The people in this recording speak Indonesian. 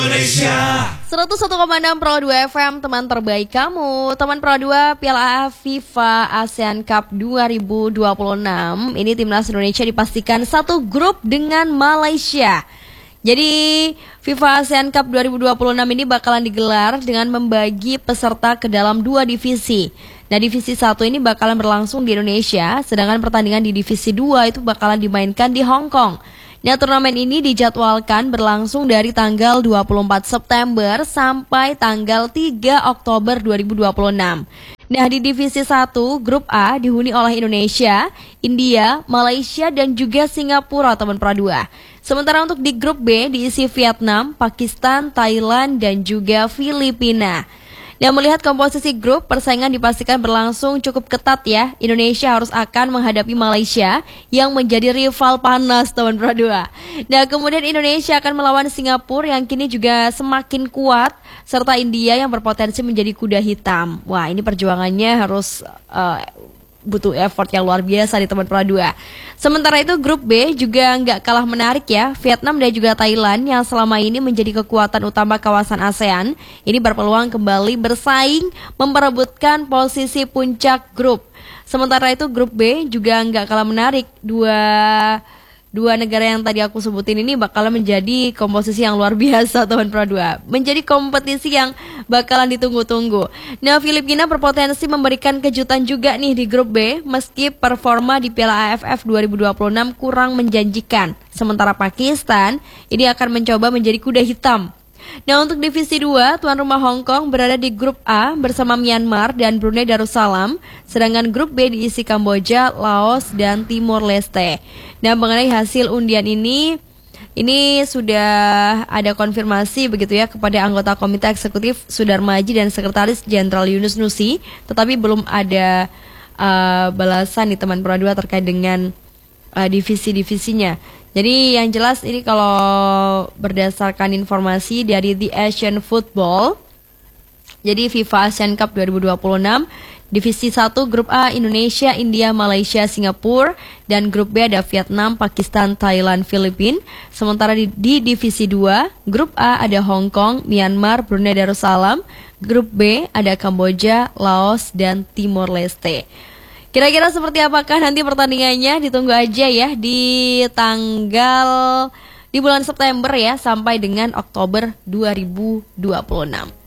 Indonesia 101,6 Pro 2 FM, teman terbaik kamu. Teman Pro 2 Piala FIFA ASEAN Cup 2026. Ini timnas Indonesia dipastikan satu grup dengan Malaysia. Jadi FIFA ASEAN Cup 2026 ini bakalan digelar dengan membagi peserta ke dalam dua divisi. Nah, divisi 1 ini bakalan berlangsung di Indonesia, sedangkan pertandingan di divisi 2 itu bakalan dimainkan di Hong Kong. Nah, turnamen ini dijadwalkan berlangsung dari tanggal 24 September sampai tanggal 3 Oktober 2026. Nah, di divisi 1, grup A dihuni oleh Indonesia, India, Malaysia, dan juga Singapura, teman Pro 2. Sementara untuk di grup B diisi Vietnam, Pakistan, Thailand, dan juga Filipina. Dan melihat komposisi grup, persaingan dipastikan berlangsung cukup ketat ya. Indonesia harus akan menghadapi Malaysia yang menjadi rival panas, teman Pro 2. Nah, kemudian Indonesia akan melawan Singapura yang kini juga semakin kuat, serta India yang berpotensi menjadi kuda hitam. Wah, ini perjuangannya harus butuh effort yang luar biasa di teman Pro 2. Sementara itu grup B juga nggak kalah menarik ya. Vietnam dan juga Thailand yang selama ini menjadi kekuatan utama kawasan ASEAN ini berpeluang kembali bersaing memperebutkan posisi puncak grup. Sementara itu grup B juga nggak kalah menarik. Dua negara yang tadi aku sebutin ini bakalan menjadi komposisi yang luar biasa, teman Pro 2. Menjadi kompetisi yang bakalan ditunggu-tunggu. Nah, Filipina berpotensi memberikan kejutan juga nih di grup B meski performa di Piala AFF 2026 kurang menjanjikan. Sementara Pakistan ini akan mencoba menjadi kuda hitam. Nah, untuk divisi 2, tuan rumah Hong Kong berada di grup A bersama Myanmar dan Brunei Darussalam, sedangkan grup B diisi Kamboja, Laos, dan Timor Leste. Nah, mengenai hasil undian ini sudah ada konfirmasi begitu ya kepada anggota Komite Eksekutif Sudarmaji dan Sekretaris Jenderal Yunus Nusi, tetapi belum ada balasan di teman Pro 2 terkait dengan divisi-divisinya. Jadi yang jelas ini kalau berdasarkan informasi dari The Asian Football, jadi FIFA ASEAN Cup 2026, divisi 1 grup A Indonesia, India, Malaysia, Singapura, dan grup B ada Vietnam, Pakistan, Thailand, Filipina. Sementara di divisi 2, grup A ada Hong Kong, Myanmar, Brunei Darussalam, grup B ada Kamboja, Laos, dan Timor Leste. Kira-kira seperti apakah nanti pertandingannya? Ditunggu aja ya di bulan September ya sampai dengan Oktober 2026.